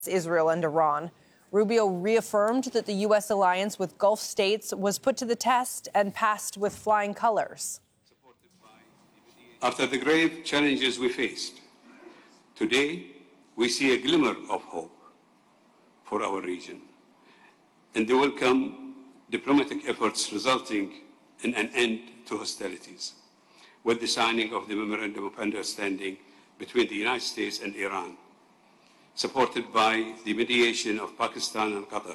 Israel and Iran. Rubio reaffirmed that the U.S. alliance with Gulf states was put to the test and passed with flying colors. After the grave challenges we faced, today we see a glimmer of hope for our region and the welcome diplomatic efforts resulting in an end to hostilities with the signing of the Memorandum of Understanding between the United States and Iran, supported by the mediation of Pakistan and Qatar,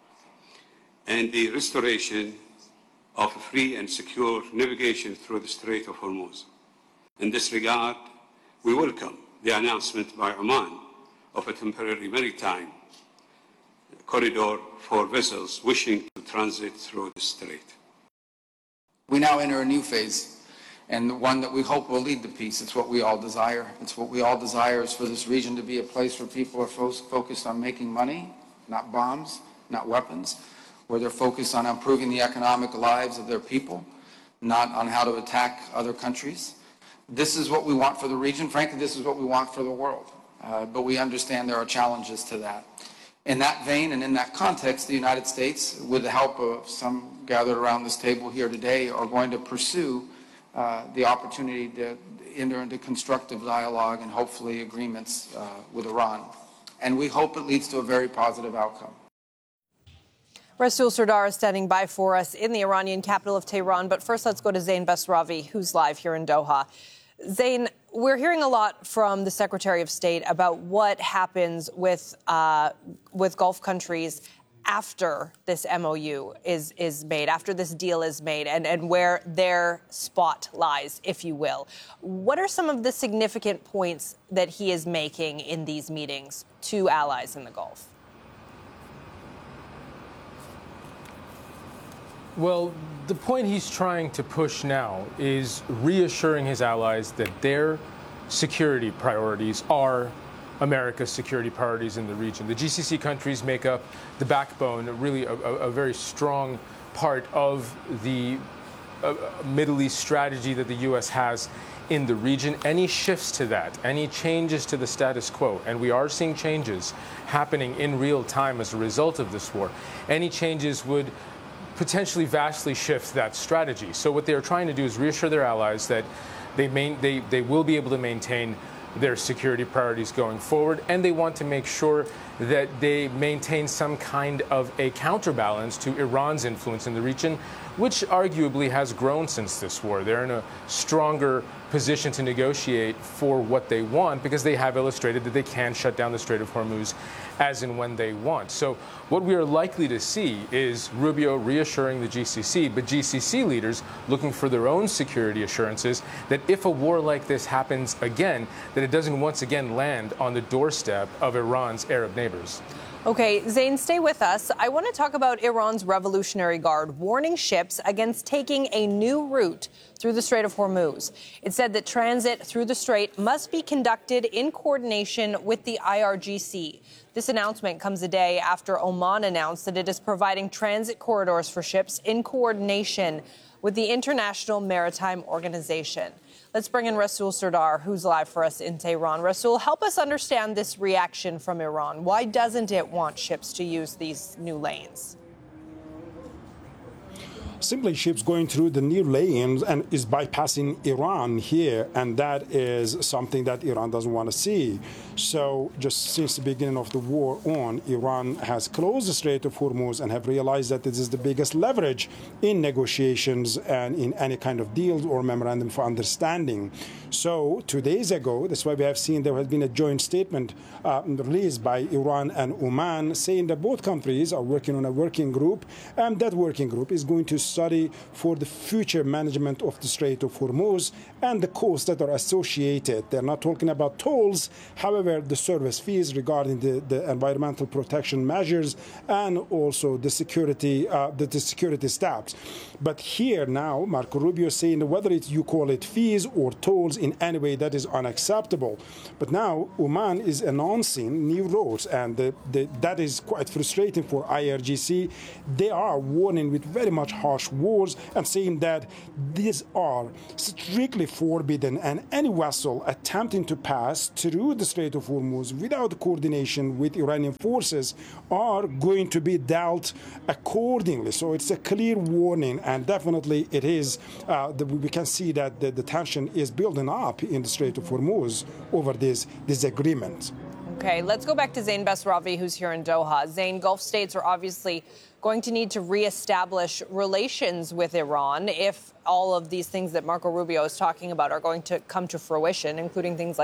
and the restoration of free and secure navigation through the Strait of Hormuz. In this regard, we welcome the announcement by Oman of a temporary maritime corridor for vessels wishing to transit through the strait. We now enter a new phase, and one that we hope will lead to peace. It's what we all desire. It's what we all desire is for this region to be a place where people are focused on making money, not bombs, not weapons, where they're focused on improving the economic lives of their people, not on how to attack other countries. This is what we want for the region. Frankly, this is what we want for the world. But we understand there are challenges to that. In that vein and in that context, the United States, with the help of some gathered around this table here today, are going to pursue the opportunity to enter into constructive dialogue and hopefully agreements with Iran. And we hope it leads to a very positive outcome. Rasool Sardar is standing by for us in the Iranian capital of Tehran. But first, let's go to Zain Basravi, who's live here in Doha. Zain, we're hearing a lot from the Secretary of State about what happens with Gulf countries after this MOU is made, after this deal is made, and where their spot lies, if you will. What are some of the significant points that he is making in these meetings to allies in the Gulf? Well, the point he's trying to push now is reassuring his allies that their security priorities are America's security priorities in the region. The GCC countries make up the backbone, really a very strong part of the Middle East strategy that the U.S. has in the region. Any shifts to that, any changes to the status quo, and we are seeing changes happening in real time as a result of this war, any changes would potentially vastly shift that strategy. So what they're trying to do is reassure their allies that they will be able to maintain their security priorities going forward, and they want to make sure that they maintain some kind of a counterbalance to Iran's influence in the region, which arguably has grown since this war. They're in a stronger position to negotiate for what they want because they have illustrated that they can shut down the Strait of Hormuz as and when they want. So what we are likely to see is Rubio reassuring the GCC, but GCC leaders looking for their own security assurances that if a war like this happens again, that it doesn't once again land on the doorstep of Iran's Arab neighbors. Okay, Zain, stay with us. I want to talk about Iran's Revolutionary Guard warning ships against taking a new route through the Strait of Hormuz. It said that transit through the strait must be conducted in coordination with the IRGC. This announcement comes a day after Oman announced that it is providing transit corridors for ships in coordination with the International Maritime Organization. Let's bring in Rasool Sardar, who's live for us in Tehran. Rasool, help us understand this reaction from Iran. Why doesn't it want ships to use these new lanes? Simply ships going through the new lanes and is bypassing Iran here, and that is something that Iran doesn't want to see. So just since the beginning of the war on, Iran has closed the Strait of Hormuz and have realized that this is the biggest leverage in negotiations and in any kind of deals or memorandum for understanding. So 2 days ago, that's why we have seen there has been a joint statement released by Iran and Oman saying that both countries are working on a working group, and that working group is going to study for the future management of the Strait of Hormuz and the costs that are associated. They're not talking about tolls, however, the service fees regarding the environmental protection measures and also the security steps. But here now, Marco Rubio is saying whether you call it fees or tolls in any way, that is unacceptable. But now Oman is announcing new roads, and that is quite frustrating for IRGC. They are warning with very much harsh rush wars, and saying that these are strictly forbidden, and any vessel attempting to pass through the Strait of Hormuz without coordination with Iranian forces are going to be dealt accordingly. So it's a clear warning, and definitely it is. We can see that the tension is building up in the Strait of Hormuz over this agreement. Okay, let's go back to Zain Basravi, who's here in Doha. Zain, Gulf states are obviously going to need to reestablish relations with Iran if all of these things that Marco Rubio is talking about are going to come to fruition, including things like